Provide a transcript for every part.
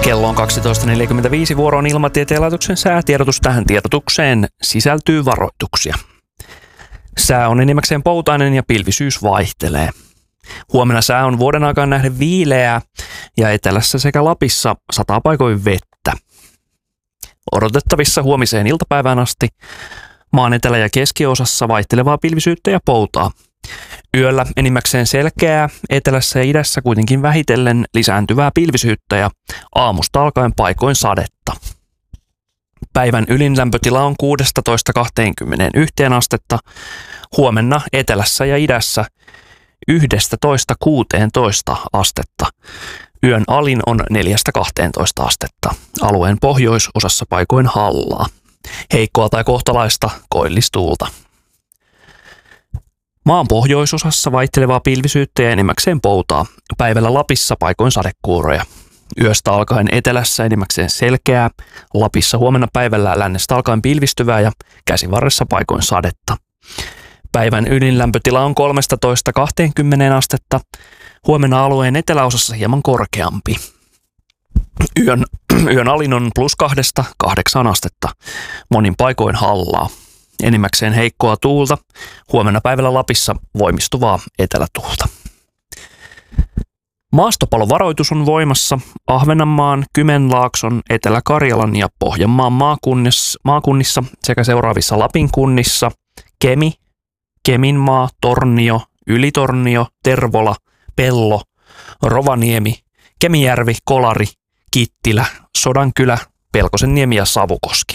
Kello on 12.45, vuoro on Ilmatieteen laitoksen säätiedotus. Tähän tiedotukseen sisältyy varoituksia. Sää on enimmäkseen poutainen ja pilvisyys vaihtelee. Huomenna sää on vuoden aikaan nähden viileää ja etelässä sekä Lapissa sataa paikoin vettä. Odotettavissa huomiseen iltapäivään asti maan etelä- ja keskiosassa vaihtelevaa pilvisyyttä ja poutaa. Yöllä enimmäkseen selkeää, etelässä ja idässä kuitenkin vähitellen lisääntyvää pilvisyyttä ja aamusta alkaen paikoin sadetta. Päivän ylin lämpötila on 16–21 astetta, huomenna etelässä ja idässä 11–16 astetta. Yön alin on 4–12 astetta, alueen pohjoisosassa paikoin hallaa. Heikkoa tai kohtalaista koillistuulta. Maan pohjoisosassa vaihtelevaa pilvisyyttä ja enimmäkseen poutaa. Päivällä Lapissa paikoin sadekuuroja. Yöstä alkaen etelässä enimmäkseen selkeää. Lapissa huomenna päivällä lännestä alkaen pilvistyvää ja käsivarressa paikoin sadetta. Päivän ylin lämpötila on 13–20 astetta. Huomenna alueen eteläosassa hieman korkeampi. Yön alin on +2–8 astetta. Monin paikoin hallaa. Enimmäkseen heikkoa tuulta. Huomenna päivällä Lapissa voimistuvaa etelätuulta. Maastopalovaroitus on voimassa Ahvenanmaan, Kymenlaakson, Etelä-Karjalan ja Pohjanmaan maakunnissa sekä seuraavissa Lapin kunnissa Kemi, Keminmaa, Tornio, Ylitornio, Tervola, Pello, Rovaniemi, Kemijärvi, Kolari, Kittilä, Sodankylä, Pelkosenniemi ja Savukoski.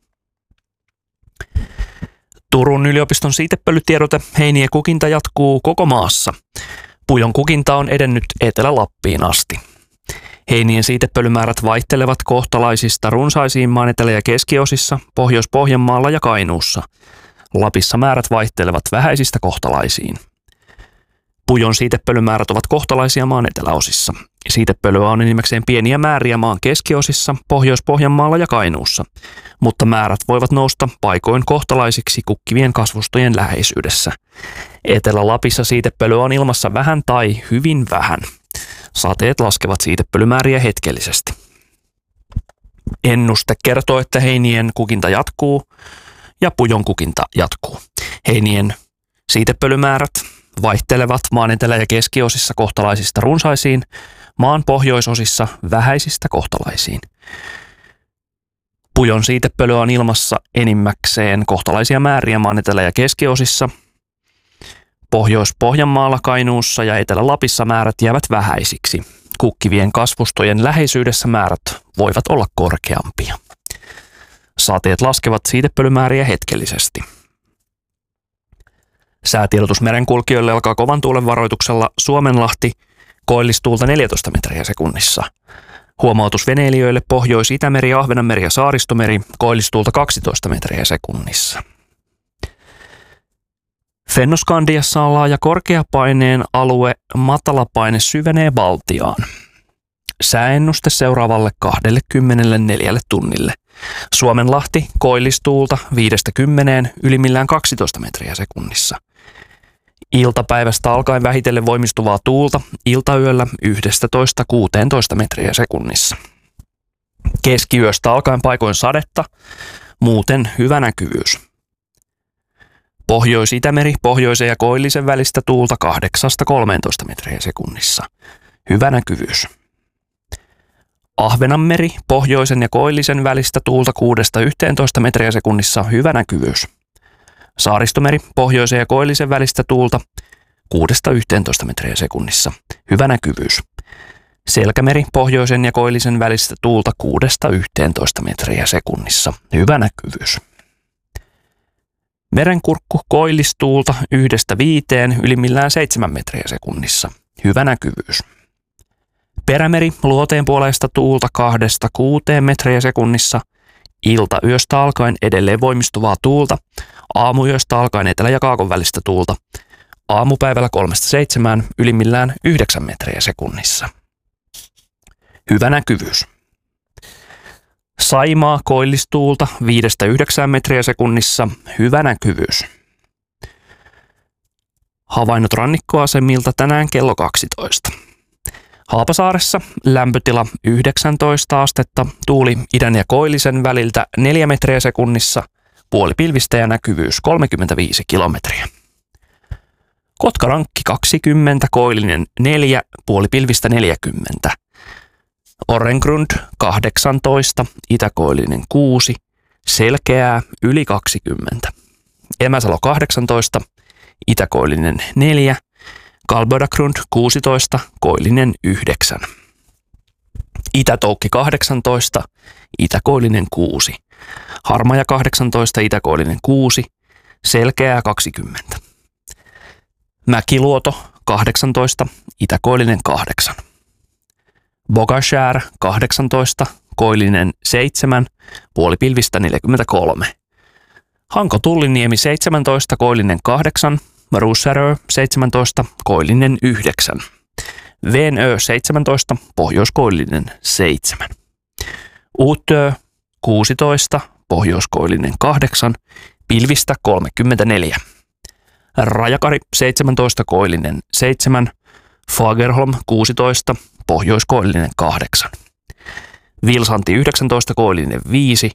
Turun yliopiston siitepölytiedote: heinien kukinta jatkuu koko maassa. Pujon kukinta on edennyt Etelä-Lappiin asti. Heinien siitepölymäärät vaihtelevat kohtalaisista runsaisiin maan etelä- ja keskiosissa, Pohjois-Pohjanmaalla ja Kainuussa. Lapissa määrät vaihtelevat vähäisistä kohtalaisiin. Pujon siitepölymäärät ovat kohtalaisia maan eteläosissa. Siitepölyä on enimmäkseen pieniä määriä maan keskiosissa, Pohjois-Pohjanmaalla ja Kainuussa, mutta määrät voivat nousta paikoin kohtalaisiksi kukkivien kasvustojen läheisyydessä. Etelä-Lapissa siitepölyä on ilmassa vähän tai hyvin vähän. Sateet laskevat siitepölymääriä hetkellisesti. Ennuste kertoo, että heinien kukinta jatkuu ja pujon kukinta jatkuu. Heinien siitepölymäärät vaihtelevat maan etelä- ja keskiosissa kohtalaisista runsaisiin, maan pohjoisosissa vähäisistä kohtalaisiin. Pujon siitepölyä on ilmassa enimmäkseen kohtalaisia määriä maan etelä- ja keskiosissa. Pohjois-Pohjanmaalla, Kainuussa ja Etelä-Lapissa määrät jäävät vähäisiksi. Kukkivien kasvustojen läheisyydessä määrät voivat olla korkeampia. Sateet laskevat siitepölymääriä hetkellisesti. Säätiedotus merenkulkijoille alkaa kovan tuulen varoituksella Suomenlahti, koillistuulta 14 metriä sekunnissa. Huomautus veneilijöille Pohjois-Itämeri, Ahvenanmeri ja Saaristomeri, koillistuulta 12 metriä sekunnissa. Fennoskandiassa on laaja korkeapaineen alue, matalapaine syvenee Baltiaan. Sääennuste seuraavalle 24 tunnille. Suomenlahti, koillistuulta 5–10, ylimmillään 12 metriä sekunnissa. Iltapäivästä alkaen vähitellen voimistuvaa tuulta, iltayöllä 11–16 metriä sekunnissa. Keskiyöstä alkaen paikoin sadetta, muuten hyvä näkyvyys. Pohjois-Itämeri, pohjoisen ja koillisen välistä tuulta 8–13 metriä sekunnissa. Hyvä näkyvyys. Ahvenanmeri, pohjoisen ja koillisen välistä tuulta 6–11 metriä sekunnissa. Hyvä näkyvyys. Saaristomeri, pohjoisen ja koillisen välistä tuulta 6–11 metriä sekunnissa. Hyvä näkyvyys. Selkämeri, pohjoisen ja koillisen välistä tuulta 6–11 metriä sekunnissa. Hyvä näkyvyys. Merenkurkku, koillistuulta 1–5, ylimmillään 7 metriä sekunnissa. Hyvä näkyvyys. Perämeri, luoteen puoleista tuulta 2–6 metriä sekunnissa. Iltayöstä alkaen edelleen voimistuvaa tuulta. Aamuyöstä alkaen etelä- ja kaakon välistä tuulta. Aamupäivällä 3–7, ylimmillään 9 metriä sekunnissa. Hyvä näkyvyys. Saimaa, koillistuulta 5–9 metriä sekunnissa. Hyvä näkyvyys. Havainnot rannikkoasemilta tänään kello 12. Haapasaaressa lämpötila 19 astetta, tuuli idän ja koillisen väliltä 4 metriä sekunnissa, puolipilvistä ja näkyvyys 35 kilometriä. Kotkarankki 20, koillinen 4, puolipilvistä 40. Orrengrund 18, itäkoillinen 6, selkeää yli 20. Emäsalo 18, itäkoillinen 4, Kalbödagrund 16, koillinen 9. Itätoukki 18, itäkoillinen 6. Harmaja 18, itäkoillinen 6, selkeää 20. Mäkiluoto 18, itäkoillinen 8. Bogashär 18, koillinen 7, puolipilvistä 43. Hanko Tulliniemi 17, koillinen 8, Russärö 17, koillinen 9. Venö 17, pohjoiskoillinen 7. Uutö 16, pohjoiskoillinen 8, pilvistä 34. Rajakari 17, koillinen 7, Fagerholm 16, pohjoiskoillinen 8. Vilsanti 19, koillinen 5,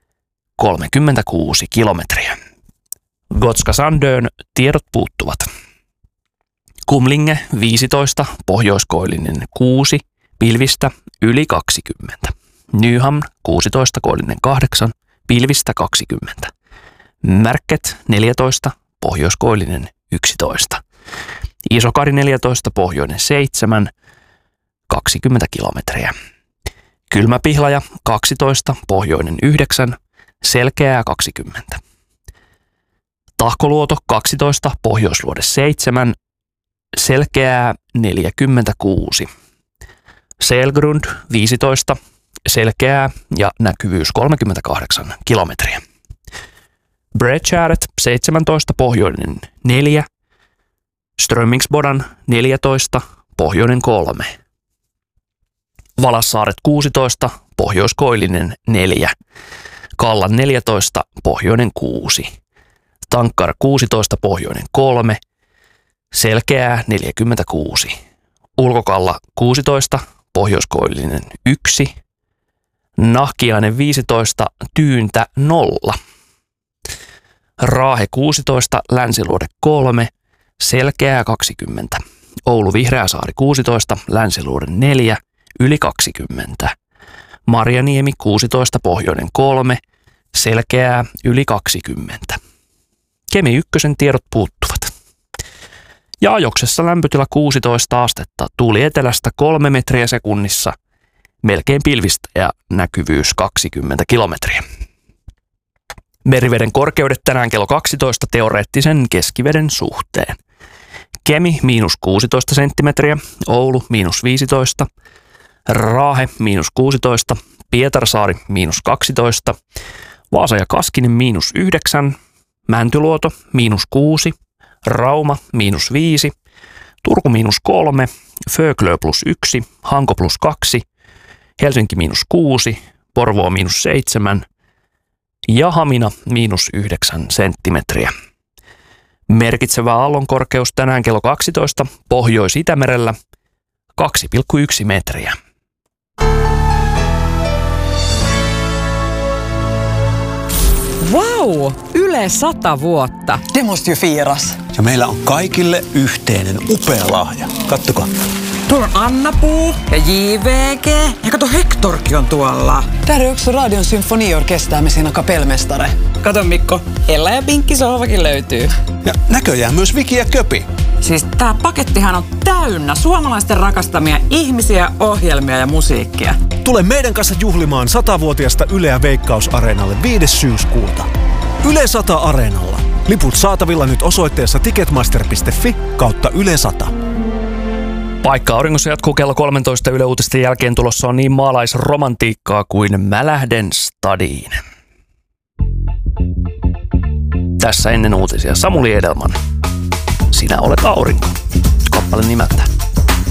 36 kilometriä. Gotska Sandön tiedot puuttuvat. Kumlinge 15, pohjoiskoillinen 6, pilvistä yli 20. Nyhamn 16, koillinen 8, pilvistä 20. Märket 14, pohjoiskoillinen 11. Isokari 14, pohjoinen 7, 20 kilometriä. Kylmäpihlaja 12, pohjoinen 9, selkeää 20. Tahkoluoto 12, pohjoisluode 7, selkeää 46. Selgrund 15, selkeää ja näkyvyys 38 kilometriä. Bredgäret 17, pohjoinen 4, Strömmingsbodan 14, pohjoinen 3. Valassaaret 16, pohjoiskoillinen 4, Kallan 14, pohjoinen 6. Tankkar 16, pohjoinen 3, selkeää 46. Ulkokalla 16, pohjoiskoillinen 1, Nahkiainen 15, tyyntä 0. Raahe 16, länsiluode 3, selkeää 20. Oulu Vihreäsaari 16, länsiluode 4, yli 20. Marjaniemi 16, pohjoinen 3, selkeää yli 20. Kemi 1 tiedot puuttuvat. Ja ajoksessa lämpötila 16 astetta, tuuli etelästä 3 metriä sekunnissa, melkein pilvistä ja näkyvyys 20 kilometriä. Meriveden korkeudet tänään kello 12 teoreettisen keskiveden suhteen. Kemi -16 senttimetriä, Oulu -15, Raahe -16, Pietarsaari -12, Vaasa ja Kaskinen -9, Mäntyluoto -6, Rauma -5, Turku -3, Föglö +1, Hanko +2, Helsinki -6, Porvoo -7 ja Hamina -9 senttimetriä. Merkitsevä aallonkorkeus tänään kello 12 Pohjois-Itämerellä 2,1 metriä. Vau! Yle 100 vuotta. Det måste ju firas. Ja meillä on kaikille yhteinen upea lahja. Kattokaa. Tuolla on Anna-Puu ja JVG. Ja kato, Hektorkin on tuolla. Där är också Radion symfoniorkester med sina kapellmästare. Kato Mikko, Ella ja Pinkki sohvakin löytyy. Ja näköjään myös Viki ja Köpi. Siis tää pakettihan on täynnä suomalaisten rakastamia ihmisiä, ohjelmia ja musiikkia. Tule meidän kanssa juhlimaan 100-vuotiasta Yleä Veikkaus-areenalle 5. syyskuuta. Yle 100 Areenalla. Liput saatavilla nyt osoitteessa ticketmaster.fi/Yle 100. Paikka auringossa jatkuu kello 13 Yle Uutisten jälkeen. Tulossa on niin maalaisromantiikkaa kuin Mä lähden stadiin. Tässä ennen uutisia Samuli Edelman. Sinä olet aurinko. Kappale nimeltä